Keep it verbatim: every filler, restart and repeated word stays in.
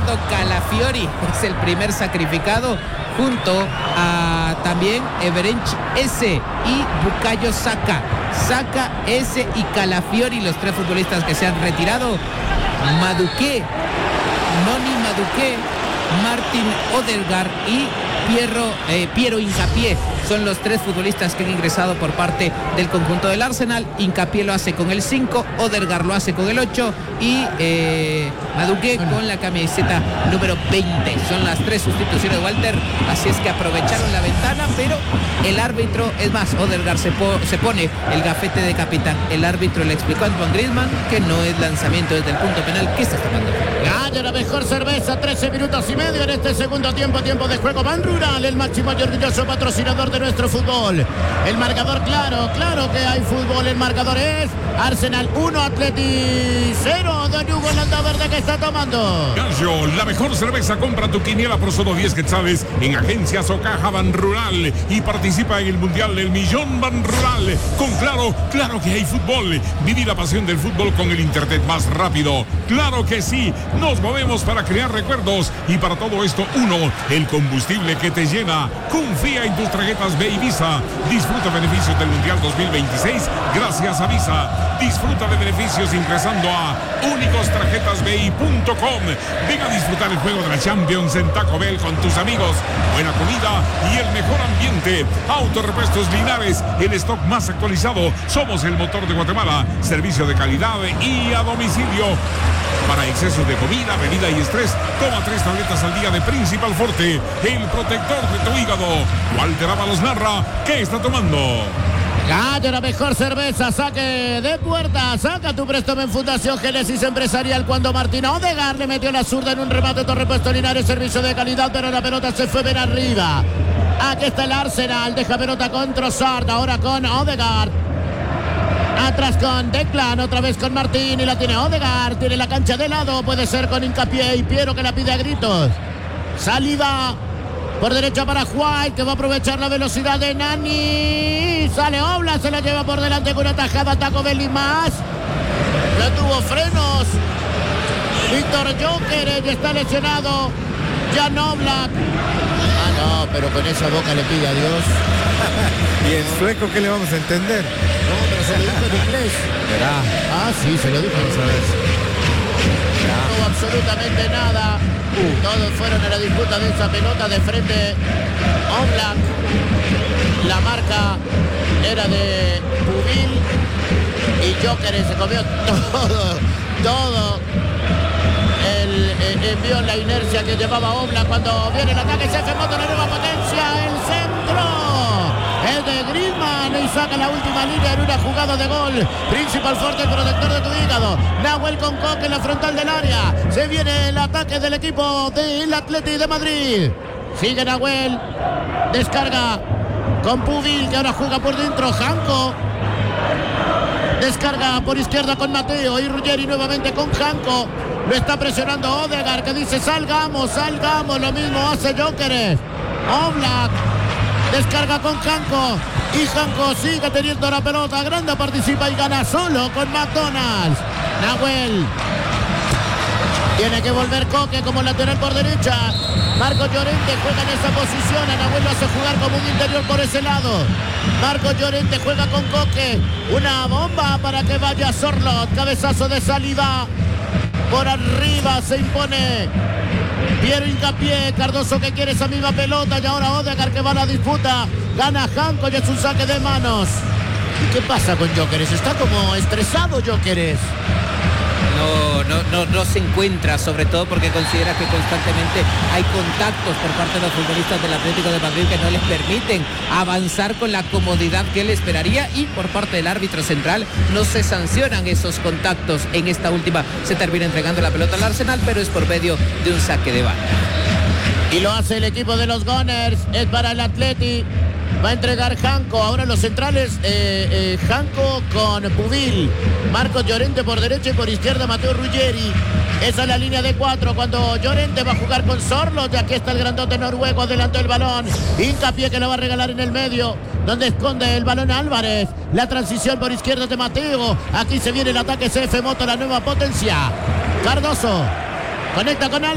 Ricardo Calafiori es el primer sacrificado, junto a también Everench S y Bukayo Saka. Saka, S y Calafiori, los tres futbolistas que se han retirado. Madueke, Noni Madueke, Martin Odegaard y Piero, eh, Piero Hincapié son los tres futbolistas que han ingresado por parte del conjunto del Arsenal. Hincapié lo hace con el cinco, Odegaard lo hace con el ocho y eh, Madueke con la camiseta número veinte. Son las tres sustituciones de Walter, así es que aprovecharon la ventana, pero el árbitro, es más, Odegaard se, po, se pone el gafete de capitán. El árbitro le explicó a Antoine Griezmann que no es lanzamiento desde el punto penal. ¿Qué está tomando? Gana la mejor cerveza, trece minutos y medio en este segundo tiempo, tiempo de juego. Ban Rural, el máximo y orgulloso patrocinador de nuestro fútbol. El marcador, claro, claro que hay fútbol. El marcador es Arsenal uno, Atleti cero. Don Hugo Landaverde, que está tomando Gallo, la mejor cerveza. Compra tu quiniela por solo diez quetzales en agencias o caja Ban Rural y participa en el Mundial del Millón Ban Rural. Con Claro, claro que hay fútbol. Viví la pasión del fútbol con el internet más rápido. Claro que sí, nos movemos para crear recuerdos y para todo esto, uno, el combustible que te llena. Confía en tus tarjetas B y Visa. Disfruta beneficios del Mundial dos mil veintiséis gracias a Visa. Disfruta de beneficios ingresando a únicos tarjetas b i punto com. Ven a disfrutar el juego de la Champions en Taco Bell con tus amigos. Buena comida y el mejor ambiente. Autorepuestos Linares, el stock más actualizado. Somos el motor de Guatemala. Servicio de calidad y a domicilio. Para excesos de comida, bebida y estrés, toma tres tabletas al día de Principal Forte, el protector de tu hígado. Walter Ábalos narra qué está tomando. Gana la mejor cerveza, saque de puerta, saca tu préstamo en Fundación Génesis Empresarial cuando Martín Odegaard le metió la zurda en un remate. Torrepuesto Linares, servicio de calidad, pero la pelota se fue bien arriba. Aquí está el Arsenal, deja pelota con Trossard, ahora con Odegaard. Atrás con Declan, otra vez con Martín y la tiene Odegaard, tiene la cancha de lado, puede ser con Hincapié y Piero que la pide a gritos. Salida por derecha para White, que va a aprovechar la velocidad de Nani. Sale Oblak, se la lleva por delante con una tajada, Taco Bell y más. No tuvo frenos Víctor Gyökeres, está lesionado Jan Oblak. Ah, no, pero con esa boca le pide a Dios. ¿Y en sueco qué le vamos a entender? No, pero se lo dijo en inglés. Verá. Ah, sí, se lo dijo esa vez. No hubo absolutamente nada. Uh. Todos fueron a la disputa de esa pelota de frente. Oblak. La marca era de Pubil. Y Gyökeres se comió todo, todo. El, eh, envió la inercia que llevaba Oblak cuando viene el ataque. Se Moto, la nueva potencia. El centro es de Griezmann y saca la última línea en una jugada de gol. Principal Forte, el protector de tu hígado. Nahuel con Coque en la frontal del área. Se viene el ataque del equipo del Atleti de Madrid. Sigue Nahuel. Descarga con Pubil, que ahora juega por dentro. Janko. Descarga por izquierda con Mateo y Ruggeri nuevamente con Janko. Lo está presionando Odegaard, que dice salgamos, salgamos. Lo mismo hace Gyökeres. Oblak descarga con Janko y Janko sigue teniendo la pelota. Granda participa y gana solo con McDonald's. Nahuel tiene que volver Coque como lateral por derecha. Marco Llorente juega en esa posición. A Nahuel lo hace jugar como un interior por ese lado. Marco Llorente juega con Coque. Una bomba para que vaya Sorloth. Cabezazo de salida. Por arriba se impone Piero Hincapié. Cardoso que quiere esa misma pelota. Y ahora Odegaard que va a la disputa. Gana Janko y es un saque de manos. ¿Y qué pasa con Gyökeres? Está como estresado Gyökeres. No, no, no, no se encuentra, sobre todo porque considera que constantemente hay contactos por parte de los futbolistas del Atlético de Madrid que no les permiten avanzar con la comodidad que él esperaría, y por parte del árbitro central no se sancionan esos contactos. En esta última se termina entregando la pelota al Arsenal, pero es por medio de un saque de banda. Y lo hace el equipo de los Gunners, es para el Atleti. Va a entregar Janko, ahora los centrales, eh, eh, Janko con Pubil, Marcos Llorente por derecha y por izquierda Mateo Ruggeri. Esa es la línea de cuatro cuando Llorente va a jugar con Sorloth. Y aquí está el grandote noruego adelante del balón. Hincapié que lo va a regalar en el medio, donde esconde el balón Álvarez. La transición por izquierda de Mateo. Aquí se viene el ataque C F Moto, la nueva potencia. Cardoso conecta con Álvarez.